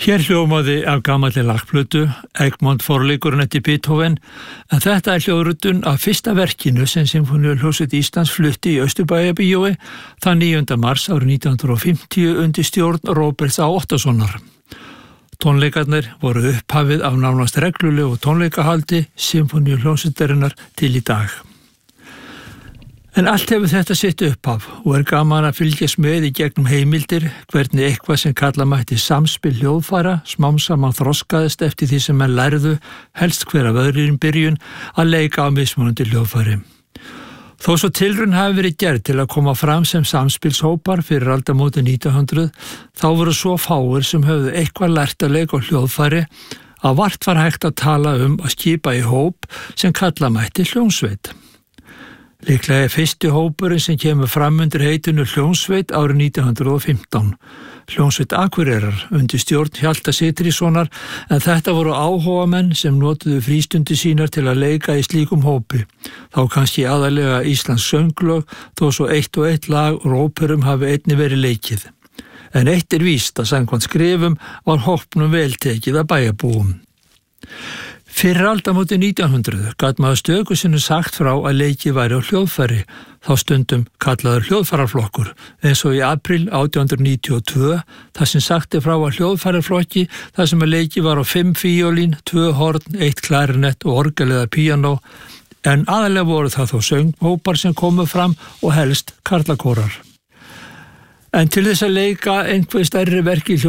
Hér hljómaði af gamalli lagplötu, Egmont forleikurinn eftir Beethoven, en þetta hljóðrutun af fyrsta verkinu sem Sinfóníuhljómsveit Íslands flutti í Austurbæjarbíói þann 9. mars árið 1950 undir stjórn Róberts A. Óttarssonar. Tónleikarnir voru upphafið af nánast reglulegu tónleikahaldi Sinfóníuhljómsveitarinnar til í dag. En allt hefur þetta sitt upphaf og gaman að fylgjast með í gegnum heimildir hvernig eitthvað sem kalla mætti samspil hljóðfæra smám saman þroskaðist eftir því sem menn lærðu, helst hver af öðrum byrjun, að leika á mismunandi hljóðfæri. Þó svo tilraun hafi verið gerð til að koma fram sem samspilshópar fyrir aldamótin 1900, þá voru svo fáir sem höfðu eitthvað lært að leika á hljóðfæri að vart var hægt að tala að skipa í hóp sem kalla mætti hljómsveit. Líklega fyrsti hópurinn sem kemur fram undir heitinu Hljómsveit árið 1915. Hljómsveit Akureyrar undir stjórn Hjalta Sigtryggssonar, en þetta voru áhugamenn sem notuðu frístundi sínar til að leika í slíkum hópi. Þá kannski aðallega íslensk sönglög, þó svo eitt og eitt lag og óperum hafi einnig verið leikið. En eitt víst að samkvæmt skrifum var hópnum vel tekið að bæjarbúum. Fyrir aldamóti 1900 gat maður stöku sinni sagt frá að leikið væri á hljóðfæri, þá stundum kallaður hljóðfæraflokkur, eins og í apríl 1892, þar sem sagti frá að hljóðfæraflokki þar sem að leikið var á 5 fíólín, 2 horn, 1 klarinett og orgel eða píanó, en aðalega voru það þó sönghópar sem komu fram og helst karlakórar. En til þess að leika einhver stærri verk í